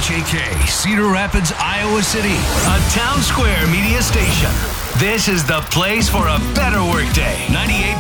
WHAK, Cedar Rapids, Iowa City, a Town Square media station. This is the place for a better workday. 98.